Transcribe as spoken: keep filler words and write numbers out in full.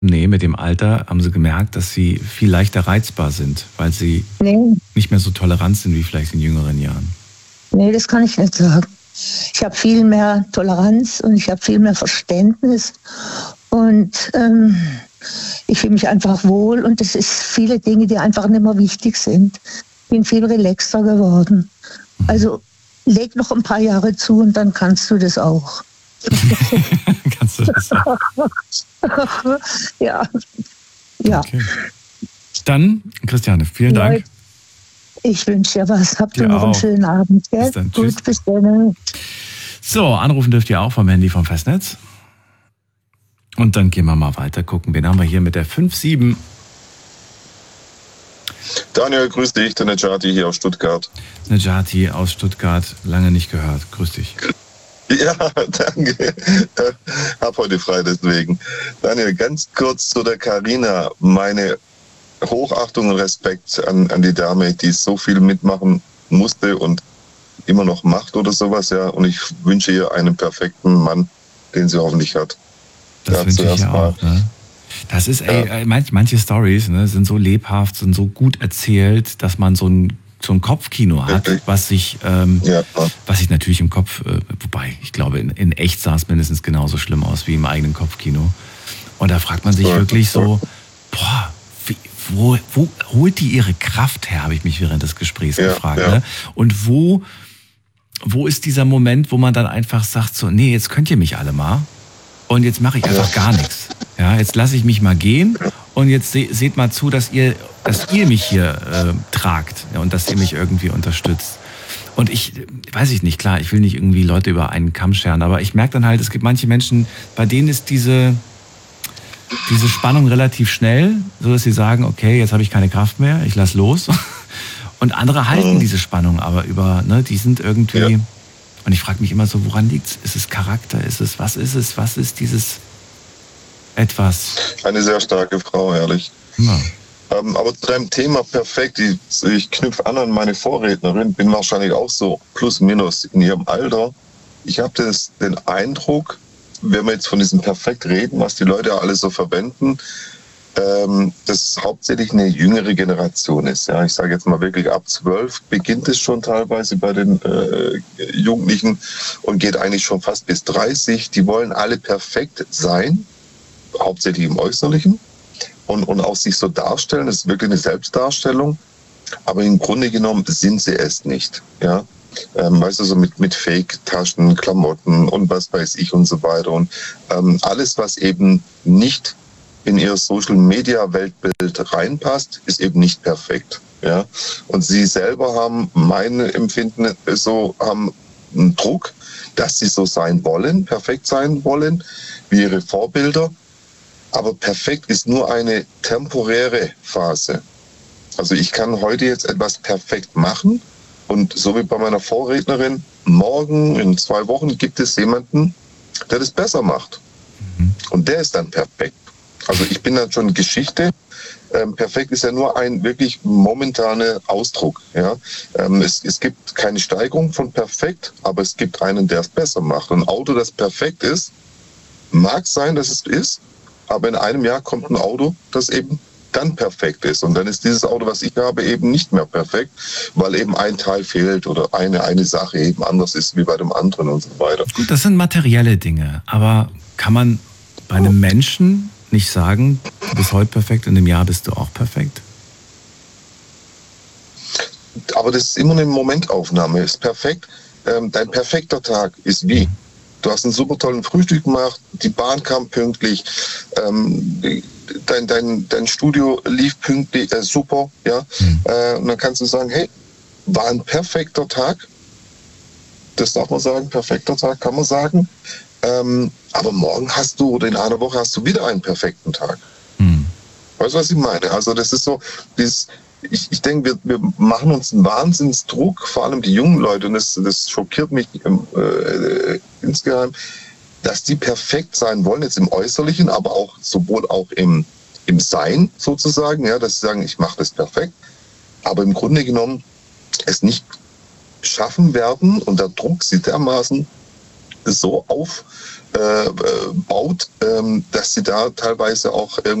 Nee, mit dem Alter haben sie gemerkt, dass sie viel leichter reizbar sind, weil sie Nee, nicht mehr so tolerant sind wie vielleicht in jüngeren Jahren. nee, das kann ich nicht sagen. Ich habe viel mehr Toleranz und ich habe viel mehr Verständnis und ähm, ich fühle mich einfach wohl und es ist viele Dinge, die einfach nicht mehr wichtig sind. Ich bin viel relaxter geworden. Also leg noch ein paar Jahre zu und dann kannst du das auch. Kannst du das sagen? Ja, ja. Okay. Dann, Christiane, vielen Dank. Leute, ich wünsche dir was. Habt ihr Dir noch einen auch. schönen Abend. Gell? Bis dann. Tschüss. Gut, bis dann. So, anrufen dürft ihr auch vom Handy vom Festnetz. Und dann gehen wir mal weiter gucken. Wen haben wir hier mit der fünf sieben? Daniel, grüß dich, der Nejati hier aus Stuttgart. Nejati aus Stuttgart, lange nicht gehört. Grüß dich. Ja, danke. Hab heute frei deswegen. Daniel, ganz kurz zu der Carina. Meine Hochachtung und Respekt an, an die Dame, die so viel mitmachen musste und immer noch macht oder sowas, ja. Und ich wünsche ihr einen perfekten Mann, den sie hoffentlich hat. Das Ja, wünsche ich zuerst ja mal. auch. Ne? Das ist, ey, Ja. manch, manche Stories ne, sind so lebhaft, sind so gut erzählt, dass man so ein, so ein Kopfkino hat, Richtig. was sich, ähm, Ja. was sich natürlich im Kopf, äh, wobei, ich glaube, in, in echt sah es mindestens genauso schlimm aus wie im eigenen Kopfkino. Und da fragt man sich Voll, wirklich voll. so, boah, wie, wo, wo holt die ihre Kraft her, habe ich mich während des Gesprächs Ja, gefragt. ja. Ne? Und wo, wo ist dieser Moment, wo man dann einfach sagt so, nee, jetzt könnt ihr mich alle mal und jetzt mache ich einfach gar nichts. Ja, jetzt lasse ich mich mal gehen und jetzt se seht mal zu, dass ihr, dass ihr mich hier äh, tragt, ja, und dass ihr mich irgendwie unterstützt. Und ich, weiß ich nicht, klar, ich will nicht irgendwie Leute über einen Kamm scheren, aber ich merke dann halt, es gibt manche Menschen, bei denen ist diese, diese Spannung relativ schnell, so dass sie sagen, okay, jetzt habe ich keine Kraft mehr, ich lass los. Und andere halten Mhm. diese Spannung aber über, ne, die sind irgendwie, Ja. und ich frage mich immer so, woran liegt's? Ist es Charakter? Ist es, was ist es? Was ist dieses etwas? Eine sehr starke Frau, ehrlich. Ja. Ähm, aber zu deinem Thema perfekt, ich, ich knüpfe an an meine Vorrednerin, bin wahrscheinlich auch so plus minus in ihrem Alter. Ich habe das den Eindruck, wenn wir jetzt von diesem Perfekt reden, was die Leute alle so verwenden, ähm, dass es hauptsächlich eine jüngere Generation ist. Ja, ich sage jetzt mal wirklich ab zwölf beginnt es schon teilweise bei den äh, Jugendlichen und geht eigentlich schon fast bis dreißig. Die wollen alle perfekt sein, hauptsächlich im Äußerlichen. Und, und auch sich so darstellen, das ist wirklich eine Selbstdarstellung, aber im Grunde genommen sind sie es nicht. Ja? Ähm, weißt du, so mit, mit Fake-Taschen, Klamotten und was weiß ich und so weiter. Und ähm, alles, was eben nicht in ihr Social-Media-Weltbild reinpasst, ist eben nicht perfekt. Ja? Und sie selber haben, mein Empfinden so, haben einen Druck, dass sie so sein wollen, perfekt sein wollen, wie ihre Vorbilder. Aber perfekt ist nur eine temporäre Phase. Also ich kann heute jetzt etwas perfekt machen und so wie bei meiner Vorrednerin, morgen, in zwei Wochen gibt es jemanden, der das besser macht. Mhm. Und der ist dann perfekt. Also ich bin dann schon Geschichte. Ähm, perfekt ist ja nur ein wirklich momentaner Ausdruck. Ja? Ähm, es, es gibt keine Steigerung von perfekt, aber es gibt einen, der es besser macht. Ein Auto, das perfekt ist, mag sein, dass es ist, aber in einem Jahr kommt ein Auto, das eben dann perfekt ist. Und dann ist dieses Auto, was ich habe, eben nicht mehr perfekt, weil eben ein Teil fehlt oder eine, eine Sache eben anders ist wie bei dem anderen und so weiter. Gut, das sind materielle Dinge, aber kann man bei einem Menschen nicht sagen, du bist heute perfekt und im Jahr bist du auch perfekt? Aber das ist immer eine Momentaufnahme. Ist perfekt. Ähm, dein perfekter Tag ist wie? Du hast einen super tollen Frühstück gemacht, die Bahn kam pünktlich, ähm, dein, dein, dein Studio lief pünktlich, äh, super, ja. Mhm. Äh, und dann kannst du sagen, hey, war ein perfekter Tag. Das darf man sagen, perfekter Tag kann man sagen. Ähm, aber morgen hast du, oder in einer Woche hast du wieder einen perfekten Tag. Mhm. Weißt du, was ich meine? Also das ist so, dieses, ich, ich denke, wir, wir machen uns einen Wahnsinnsdruck, vor allem die jungen Leute, und das, das schockiert mich äh, insgeheim, dass die perfekt sein wollen, jetzt im Äußerlichen, aber auch sowohl auch im, im Sein sozusagen, ja, dass sie sagen, ich mache das perfekt, aber im Grunde genommen es nicht schaffen werden und der Druck sie dermaßen so aufbaut, äh, baut, ähm, dass sie da teilweise auch